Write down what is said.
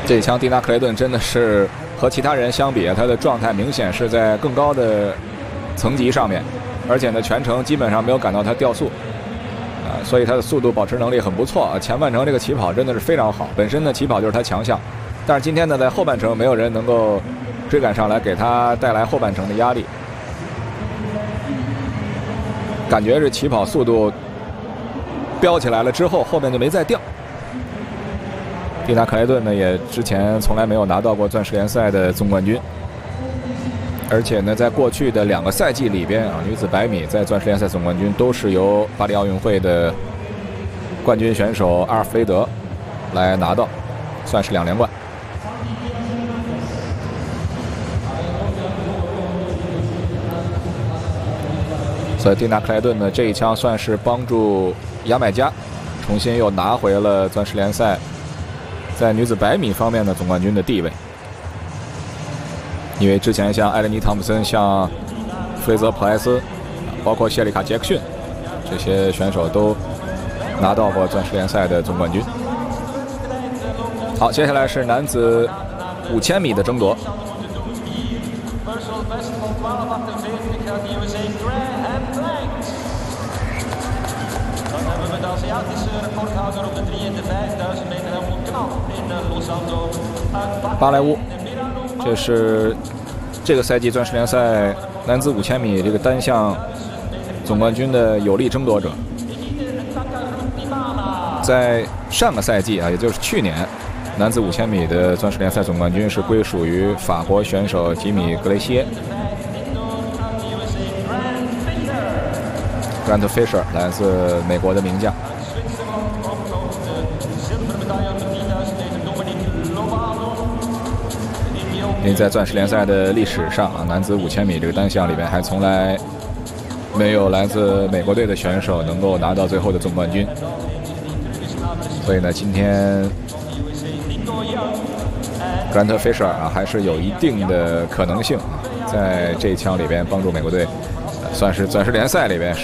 这一枪蒂娜·克雷顿真的是和其他人相比，他的状态明显是在更高的层级上面，而且呢，全程基本上没有感到他掉速，所以他的速度保持能力很不错。前半程这个起跑真的是非常好，本身呢起跑就是他强项，但是今天呢，在后半程没有人能够追赶上来，给他带来后半程的压力，感觉是起跑速度飙起来了之后，后面就没再掉。蒂娜·克莱顿呢，也之前从来没有拿到过钻石联赛的总冠军，而且呢，在过去的2个赛季里边女子100米在钻石联赛总冠军都是由巴黎奥运会的冠军选手阿尔弗雷德来拿到，算是2连冠。所以蒂娜·克莱顿呢，这一枪算是帮助牙买加重新又拿回了钻石联赛在女子100米方面的总冠军的地位，因为之前像艾伦妮·汤普森、像弗雷泽·普莱斯，包括谢里卡·杰克逊这些选手都拿到过钻石联赛的总冠军。好，接下来是男子5000米的争夺。巴莱乌，这是这个赛季钻石联赛男子5000米这个单项总冠军的有力争夺者。在上个赛季也就是去年，男子5000米的钻石联赛总冠军是归属于法国选手吉米·格雷西耶。Grant Fisher 来自美国的名将。因为在钻石联赛的历史上男子5000米这个单项里边还从来没有来自美国队的选手能够拿到最后的总冠军，所以呢，今天Grant Fisher还是有一定的可能性在这一枪里边帮助美国队，算是钻石联赛里边